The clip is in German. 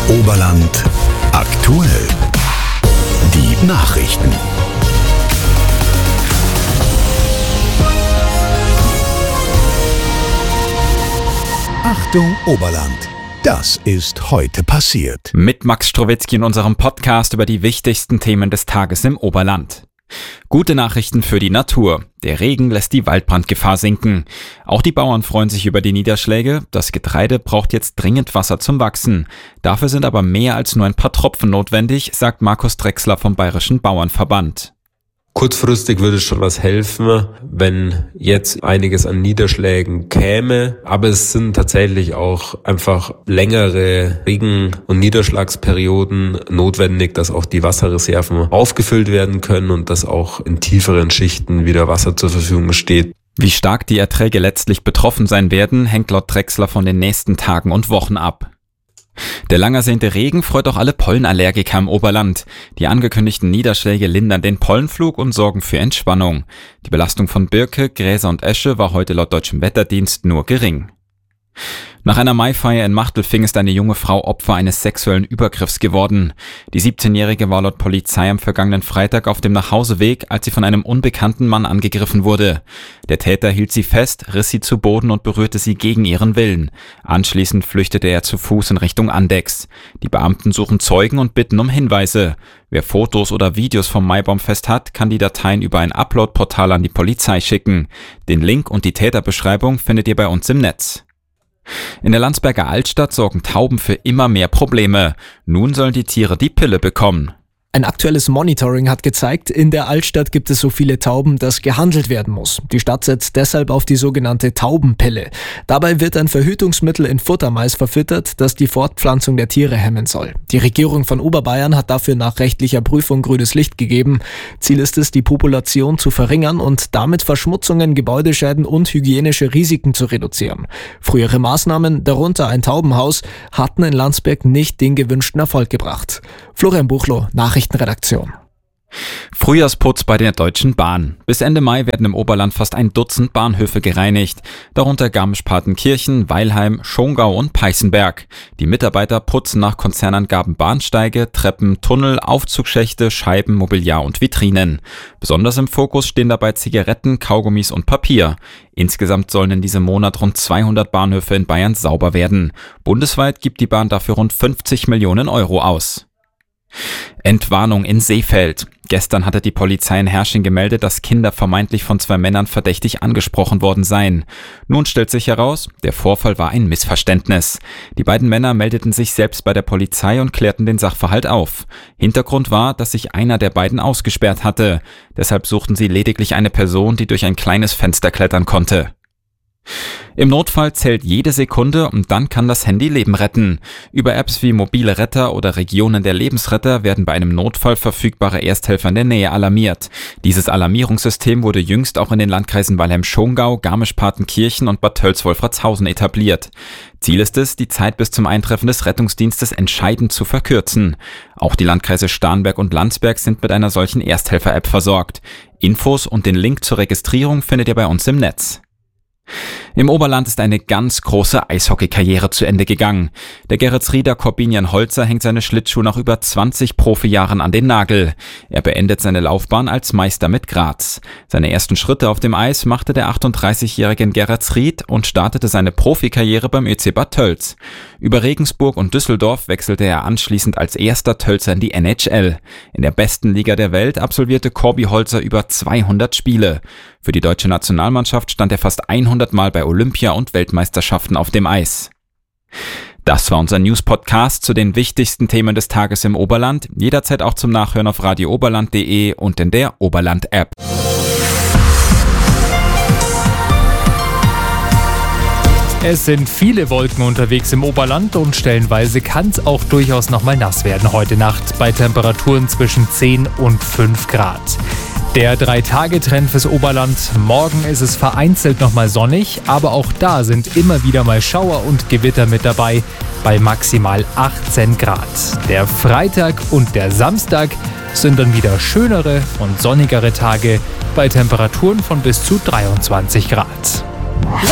Oberland aktuell. Die Nachrichten. Achtung Oberland. Das ist heute passiert. Mit Max Strowitzki in unserem Podcast über die wichtigsten Themen des Tages im Oberland. Gute Nachrichten für die Natur. Der Regen lässt die Waldbrandgefahr sinken. Auch die Bauern freuen sich über die Niederschläge. Das Getreide braucht jetzt dringend Wasser zum Wachsen. Dafür sind aber mehr als nur ein paar Tropfen notwendig, sagt Markus Drechsler vom Bayerischen Bauernverband. Kurzfristig würde schon was helfen, wenn jetzt einiges an Niederschlägen käme. Aber es sind tatsächlich auch einfach längere Regen- und Niederschlagsperioden notwendig, dass auch die Wasserreserven aufgefüllt werden können und dass auch in tieferen Schichten wieder Wasser zur Verfügung steht. Wie stark die Erträge letztlich betroffen sein werden, hängt laut Drechsler von den nächsten Tagen und Wochen ab. Der lang ersehnte Regen freut auch alle Pollenallergiker im Oberland. Die angekündigten Niederschläge lindern den Pollenflug und sorgen für Entspannung. Die Belastung von Birke, Gräser und Esche war heute laut Deutschem Wetterdienst nur gering. Nach einer Maifeier in Machtelfing ist eine junge Frau Opfer eines sexuellen Übergriffs geworden. Die 17-Jährige war laut Polizei am vergangenen Freitag auf dem Nachhauseweg, als sie von einem unbekannten Mann angegriffen wurde. Der Täter hielt sie fest, riss sie zu Boden und berührte sie gegen ihren Willen. Anschließend flüchtete er zu Fuß in Richtung Andex. Die Beamten suchen Zeugen und bitten um Hinweise. Wer Fotos oder Videos vom Maibaumfest hat, kann die Dateien über ein Upload-Portal an die Polizei schicken. Den Link und die Täterbeschreibung findet ihr bei uns im Netz. In der Landsberger Altstadt sorgen Tauben für immer mehr Probleme. Nun sollen die Tiere die Pille bekommen. Ein aktuelles Monitoring hat gezeigt, in der Altstadt gibt es so viele Tauben, dass gehandelt werden muss. Die Stadt setzt deshalb auf die sogenannte Taubenpille. Dabei wird ein Verhütungsmittel in Futtermais verfüttert, das die Fortpflanzung der Tiere hemmen soll. Die Regierung von Oberbayern hat dafür nach rechtlicher Prüfung grünes Licht gegeben. Ziel ist es, die Population zu verringern und damit Verschmutzungen, Gebäudeschäden und hygienische Risiken zu reduzieren. Frühere Maßnahmen, darunter ein Taubenhaus, hatten in Landsberg nicht den gewünschten Erfolg gebracht. Florian Buchloh, Nachrichtenredaktion. Frühjahrsputz bei der Deutschen Bahn. Bis Ende Mai werden im Oberland fast ein Dutzend Bahnhöfe gereinigt, darunter Garmisch-Partenkirchen, Weilheim, Schongau und Peißenberg. Die Mitarbeiter putzen nach Konzernangaben Bahnsteige, Treppen, Tunnel, Aufzugschächte, Scheiben, Mobiliar und Vitrinen. Besonders im Fokus stehen dabei Zigaretten, Kaugummis und Papier. Insgesamt sollen in diesem Monat rund 200 Bahnhöfe in Bayern sauber werden. Bundesweit gibt die Bahn dafür rund 50 Millionen Euro aus. Entwarnung in Seefeld. Gestern hatte die Polizei in Herrsching gemeldet, dass Kinder vermeintlich von 2 Männern verdächtig angesprochen worden seien. Nun stellt sich heraus, der Vorfall war ein Missverständnis. Die beiden Männer meldeten sich selbst bei der Polizei und klärten den Sachverhalt auf. Hintergrund war, dass sich einer der beiden ausgesperrt hatte. Deshalb suchten sie lediglich eine Person, die durch ein kleines Fenster klettern konnte. Im Notfall zählt jede Sekunde und dann kann das Handy Leben retten. Über Apps wie Mobile Retter oder Regionen der Lebensretter werden bei einem Notfall verfügbare Ersthelfer in der Nähe alarmiert. Dieses Alarmierungssystem wurde jüngst auch in den Landkreisen Weilheim-Schongau, Garmisch-Partenkirchen und Bad Tölz-Wolfratshausen etabliert. Ziel ist es, die Zeit bis zum Eintreffen des Rettungsdienstes entscheidend zu verkürzen. Auch die Landkreise Starnberg und Landsberg sind mit einer solchen Ersthelfer-App versorgt. Infos und den Link zur Registrierung findet ihr bei uns im Netz. Im Oberland ist eine ganz große Eishockeykarriere zu Ende gegangen. Der Geretsrieder Corbinian Holzer hängt seine Schlittschuhe nach über 20 Profijahren an den Nagel. Er beendet seine Laufbahn als Meister mit Graz. Seine ersten Schritte auf dem Eis machte der 38-Jährige in Geretsried und startete seine Profikarriere beim ÖC Bad Tölz. Über Regensburg und Düsseldorf wechselte er anschließend als erster Tölzer in die NHL. In der besten Liga der Welt absolvierte Corby Holzer über 200 Spiele. Für die deutsche Nationalmannschaft stand er fast 100 Mal bei Olympia- und Weltmeisterschaften auf dem Eis. Das war unser News-Podcast zu den wichtigsten Themen des Tages im Oberland. Jederzeit auch zum Nachhören auf radiooberland.de und in der Oberland-App. Es sind viele Wolken unterwegs im Oberland und stellenweise kann es auch durchaus nochmal nass werden heute Nacht bei Temperaturen zwischen 10 und 5 Grad. Der 3-Tage-Trend fürs Oberland. Morgen ist es vereinzelt nochmal sonnig, aber auch da sind immer wieder mal Schauer und Gewitter mit dabei bei maximal 18 Grad. Der Freitag und der Samstag sind dann wieder schönere und sonnigere Tage bei Temperaturen von bis zu 23 Grad.